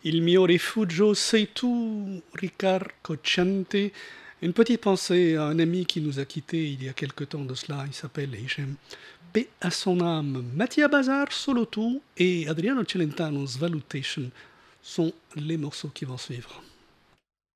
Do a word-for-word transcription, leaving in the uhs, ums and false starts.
Il mio rifugio sei tu, Ricard Cocciante. Une petite pensée à un ami qui nous a quittés il y a quelque temps de cela. Il s'appelle Hichem. Paix à son âme. Mattia Bazar, Solo Tu et Adriano Celentano, Svalutation sont les morceaux qui vont suivre.